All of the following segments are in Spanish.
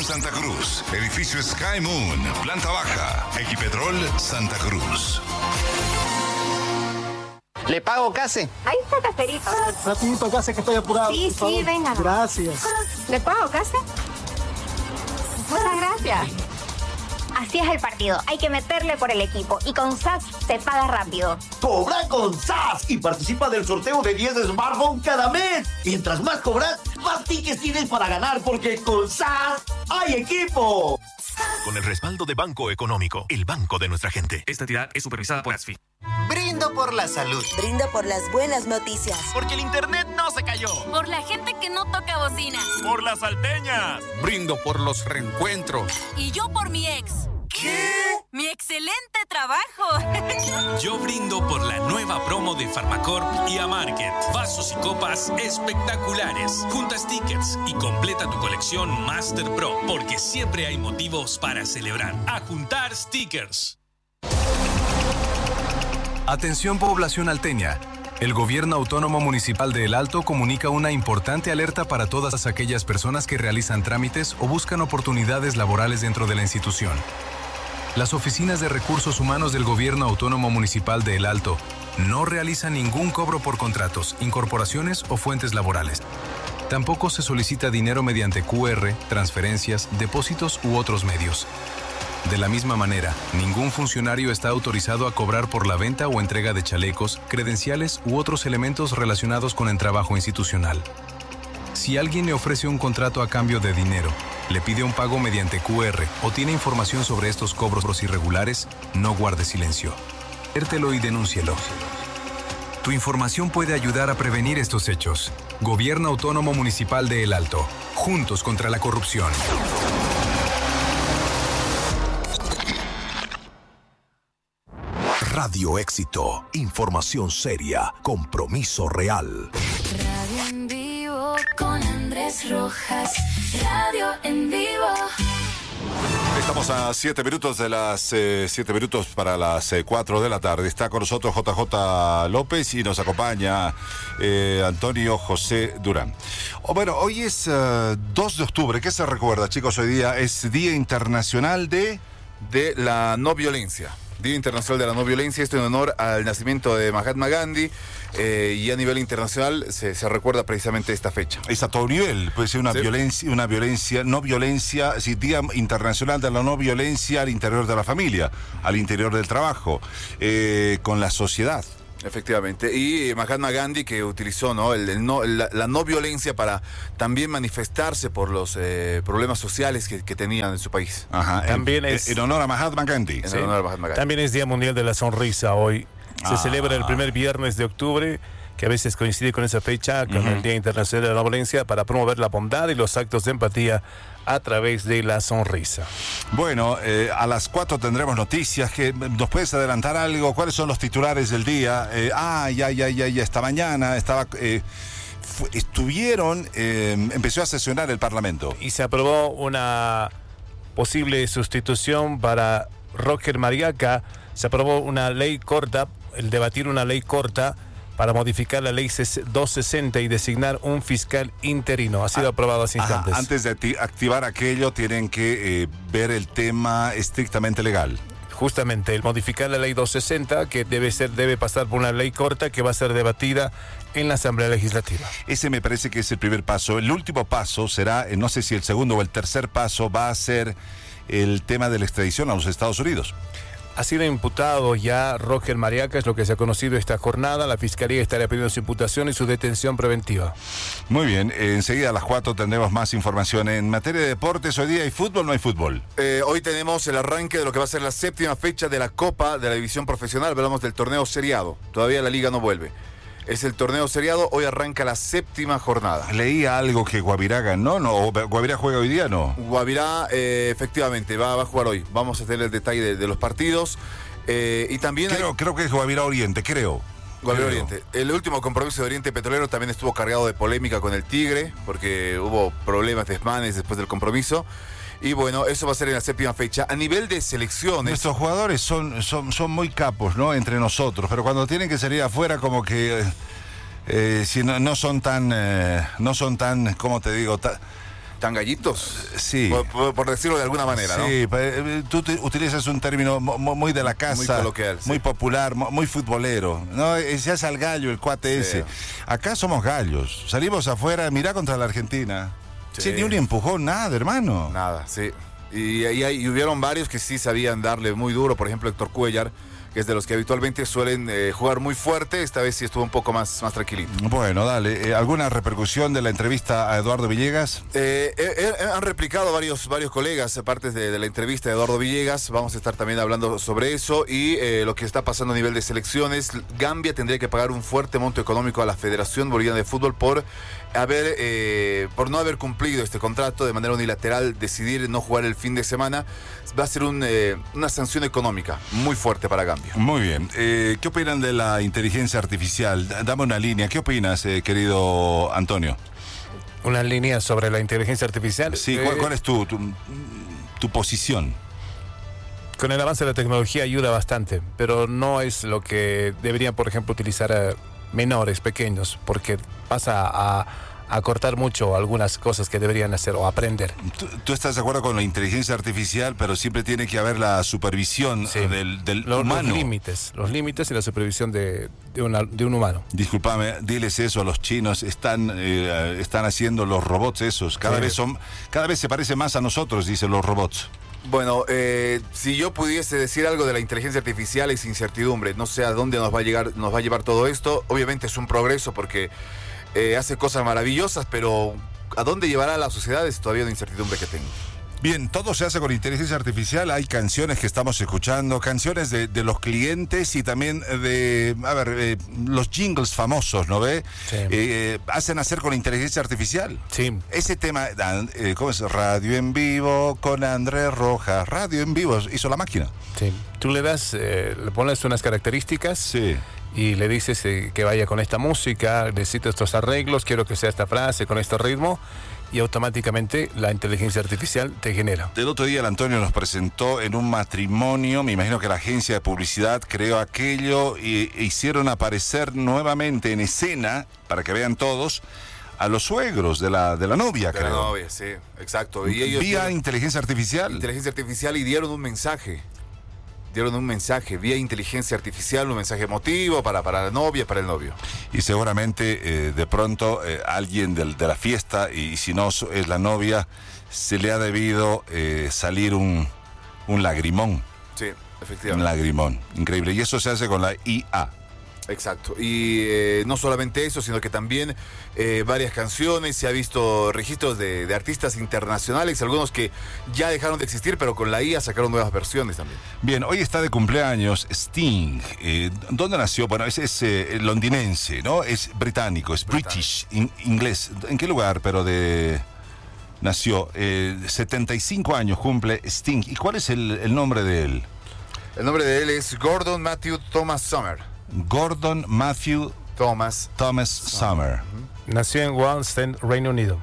Santa Cruz. Edificio Sky Moon, planta baja. Equipetrol Santa Cruz. ¿Le pago, Case? Ahí está, Caserito. Rapidito, Case, que estoy apurado. Sí, venga. Gracias. ¿Le pago, Case? Muchas gracias. Así es el partido. Hay que meterle por el equipo. Y con SAS se paga rápido. Cobra con SAS y participa del sorteo de 10 smartphones cada mes. Mientras más cobras, más tickets tienes para ganar, porque con SAS hay equipo. Con el respaldo de Banco Económico, el banco de nuestra gente. Esta entidad es supervisada por ASFI. Brindo por la salud. Brindo por las buenas noticias. Porque el internet no se cayó. Por la gente que no toca bocina. Por las salteñas. Brindo por los reencuentros. Y yo por mi ex. ¿Qué? ¡Mi excelente trabajo! Yo brindo por la nueva promo de Farmacorp y Amarket. Vasos y copas espectaculares. Junta stickers y completa tu colección Master Pro, porque siempre hay motivos para celebrar. A juntar stickers. Atención, población alteña. El Gobierno Autónomo Municipal de El Alto comunica una importante alerta para todas aquellas personas que realizan trámites o buscan oportunidades laborales dentro de la institución. Las oficinas de recursos humanos del Gobierno Autónomo Municipal de El Alto no realizan ningún cobro por contratos, incorporaciones o fuentes laborales. Tampoco se solicita dinero mediante QR, transferencias, depósitos u otros medios. De la misma manera, ningún funcionario está autorizado a cobrar por la venta o entrega de chalecos, credenciales u otros elementos relacionados con el trabajo institucional. Si alguien le ofrece un contrato a cambio de dinero, le pide un pago mediante QR o tiene información sobre estos cobros irregulares, no guarde silencio. Adviértelo y denúncielo. Tu información puede ayudar a prevenir estos hechos. Gobierno Autónomo Municipal de El Alto. Juntos contra la corrupción. Radio Éxito. Información seria. Compromiso real. Radio en vivo con Andrés Rojas. Radio en vivo. Estamos a 7 minutos de las 7 minutos para las 4 de la tarde. Está con nosotros JJ López y nos acompaña Antonio José Durán. Bueno, hoy es 2 de octubre. ¿Qué se recuerda, chicos? Hoy día es Día Internacional de la No Violencia. Día Internacional de la No Violencia, esto en honor al nacimiento de Mahatma Gandhi, y a nivel internacional se recuerda precisamente esta fecha. Es a todo nivel, puede ser una violencia, no violencia, sí, Día Internacional de la No Violencia al interior de la familia, al interior del trabajo, con la sociedad. Efectivamente, y Mahatma Gandhi, que utilizó la no violencia para también manifestarse por los problemas sociales que tenían en su país. Ajá, también en honor a Mahatma Gandhi. En honor a Mahatma Gandhi. También es Día Mundial de la Sonrisa hoy. Se celebra el primer viernes de octubre, que a veces coincide con esa fecha, con el Día Internacional de la No Violencia, para promover la bondad y los actos de empatía a través de la sonrisa. Bueno, a las 4 tendremos noticias. ¿Nos puedes adelantar algo? ¿Cuáles son los titulares del día? Ya. Esta mañana empezó a sesionar el Parlamento. Y se aprobó una posible sustitución para Roger Mariaca. Se aprobó una ley corta, el debatir una ley corta para modificar la ley 260 y designar un fiscal interino. Ha sido aprobado hace instantes. Antes de activar aquello, tienen que ver el tema estrictamente legal. Justamente, el modificar la ley 260, que debe pasar por una ley corta que va a ser debatida en la Asamblea Legislativa. Ese me parece que es el primer paso. El último paso será, no sé si el segundo o el tercer paso, va a ser el tema de la extradición a los Estados Unidos. Ha sido imputado ya Roger Mariaca, es lo que se ha conocido esta jornada. La Fiscalía estará pidiendo su imputación y su detención preventiva. Muy bien, enseguida a las 4 tendremos más información. En materia de deportes, ¿hoy día hay fútbol o no hay fútbol? Hoy tenemos el arranque de lo que va a ser la 7ª fecha de la Copa de la División Profesional. Hablamos del torneo seriado. Todavía la liga no vuelve. Es el torneo seriado, hoy arranca la 7ª jornada. Leía algo que Guavirá ganó, ¿no? ¿Guavirá juega hoy día, no? Guavirá, efectivamente, va a jugar hoy. Vamos a tener el detalle de los partidos. Y también creo que es Guavirá Oriente, Guavirá Oriente. El último compromiso de Oriente Petrolero también estuvo cargado de polémica con el Tigre, porque hubo problemas, desmanes después del compromiso. Y bueno, eso va a ser en la 7ª fecha. A nivel de selecciones... Nuestros jugadores son muy capos, ¿no? Entre nosotros, pero cuando tienen que salir afuera como que... no son tan, ¿cómo te digo? ¿Tan gallitos? Sí. Por decirlo de alguna manera, ¿no? Sí, tú utilizas un término muy de la casa. Muy coloquial, muy popular, muy futbolero. No, se hace al gallo el cuate ese. Acá somos gallos. Salimos afuera, mirá contra la Argentina. Sí, ni un empujón, nada, hermano. Nada, sí. Y hubieron varios que sí sabían darle muy duro. Por ejemplo, Héctor Cuellar, que es de los que habitualmente suelen jugar muy fuerte. Esta vez sí estuvo un poco más tranquilito. Bueno, dale. ¿Alguna repercusión de la entrevista a Eduardo Villegas? Han replicado varios colegas aparte de la entrevista de Eduardo Villegas. Vamos a estar también hablando sobre eso y lo que está pasando a nivel de selecciones. Gambia tendría que pagar un fuerte monto económico a la Federación Boliviana de Fútbol por no haber cumplido este contrato de manera unilateral, decidir no jugar el fin de semana. Va a ser una sanción económica muy fuerte para Gambia. Muy bien. ¿Qué opinan de la inteligencia artificial? Dame una línea. ¿Qué opinas, querido Antonio? ¿Una línea sobre la inteligencia artificial? Sí, ¿cuál es tu posición? Con el avance de la tecnología ayuda bastante, pero no es lo que deberían, por ejemplo, utilizar menores, pequeños, porque pasa a cortar mucho algunas cosas que deberían hacer o aprender. ¿Tú estás de acuerdo con la inteligencia artificial, pero siempre tiene que haber la supervisión del humano? Los límites y la supervisión de un humano. Discúlpame, diles eso a los chinos, están haciendo los robots esos, cada vez se parece más a nosotros, dicen los robots. Bueno, si yo pudiese decir algo de la inteligencia artificial es incertidumbre. No sé a dónde nos va a llevar todo esto. Obviamente es un progreso porque hace cosas maravillosas, pero ¿a dónde llevará a la sociedad? Es todavía una incertidumbre que tengo. Bien, todo se hace con inteligencia artificial. Hay canciones que estamos escuchando, canciones de los clientes y también los jingles famosos, ¿no ve? Sí. Hacen hacer con inteligencia artificial. Sí. Ese tema, ¿cómo es? Radio en vivo con Andrés Rojas. Radio en vivo, hizo la máquina. Sí. Tú le pones unas características. Sí. Y le dices que vaya con esta música, necesito estos arreglos, quiero que sea esta frase, con este ritmo. Y automáticamente la inteligencia artificial te genera. El otro día el Antonio nos presentó en un matrimonio, me imagino que la agencia de publicidad creó aquello e hicieron aparecer nuevamente en escena, para que vean todos, a los suegros de la novia, creo. De la novia, sí, exacto. Y ellos vía inteligencia artificial. Inteligencia artificial y dieron un mensaje. Vía inteligencia artificial, un mensaje emotivo para la novia, para el novio. Y seguramente de pronto alguien de la fiesta, y si no es la novia, se le ha debido salir un lagrimón. Sí, efectivamente. Un lagrimón, increíble. Y eso se hace con la IA. Exacto, y no solamente eso, sino que también varias canciones, se ha visto registros de artistas internacionales, algunos que ya dejaron de existir, pero con la IA sacaron nuevas versiones también. Bien, hoy está de cumpleaños Sting. ¿Dónde nació? Bueno, es londinense, ¿no? Es británico, es British, inglés. ¿En qué lugar? Pero nació, 75 años cumple Sting. ¿Y cuál es el nombre de él? El nombre de él es Gordon Matthew Thomas Summer. Gordon Matthew Thomas Summer. Nació en Walsend, Reino Unido.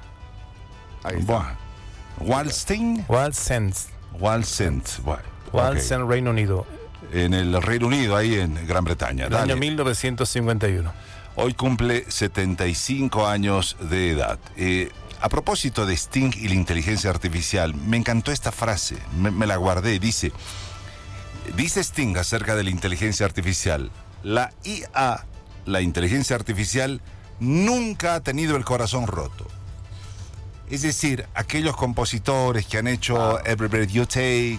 ¿Walsend? Walsend, Reino Unido. En el Reino Unido, ahí en Gran Bretaña. El año 1951. Hoy cumple 75 años de edad. A propósito de Sting y la inteligencia artificial, me encantó esta frase, me la guardé. Dice Sting acerca de la inteligencia artificial: la IA, la inteligencia artificial, nunca ha tenido el corazón roto. Es decir, aquellos compositores que han hecho Every Breath You Take,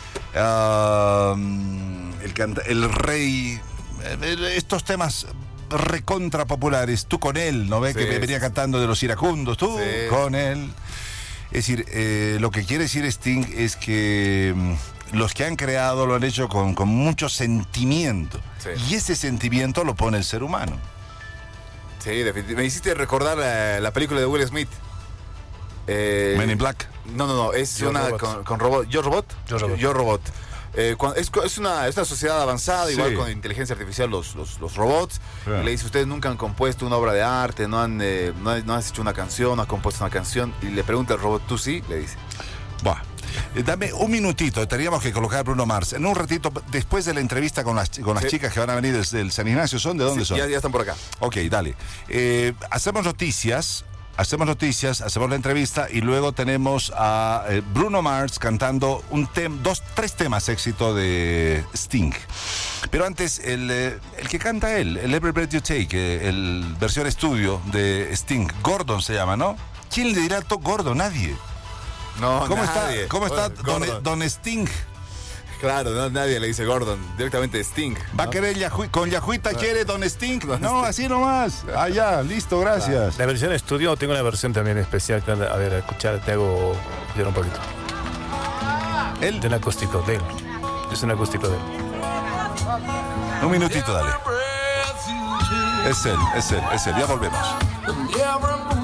El Rey, estos temas recontra populares, tú con él, ¿no ves? Sí, que venía cantando de los iracundos, tú con él. Es decir, lo que quiere decir Sting es que los que han creado lo han hecho con mucho sentimiento. Sí. Y ese sentimiento lo pone el ser humano. Sí, definitivamente. Me hiciste recordar la película de Will Smith. Men in Black. No, es Yo una Robot. Con robot. ¿Yo Robot? Yo Robot. Es una sociedad avanzada, sí, igual con inteligencia artificial, los robots. Sí. Y le dice, ustedes nunca han compuesto una obra de arte, no han hecho una canción, no han compuesto una canción. Y le pregunta al robot, ¿tú sí? Le dice. Buah. Dame un minutito, teníamos que colocar a Bruno Mars. En un ratito, después de la entrevista con las chicas que van a venir desde el San Ignacio, ¿son? ¿De dónde son? Ya están por acá. Ok, dale. Hacemos noticias. hacemos noticias, hacemos la entrevista y luego tenemos a Bruno Mars cantando tres temas éxito de Sting. Pero antes, el que canta él, el Every Breath You Take, el versión estudio de Sting, Gordon se llama, ¿no? ¿Quién le dirá Gordon? Nadie. No, ¿Cómo nadie. ¿Cómo está don Sting? Claro, no, nadie le dice Gordon, directamente Sting, ¿no? ¿Va a querer con Yajuita quiere don Sting? No, así nomás. Ah, ya, listo, gracias. La versión estudio, tengo una versión también especial. A ver, escuchar, te hago un poquito. De un acústico de él. Es un acústico de él. Un minutito, dale. Es él. Ya volvemos.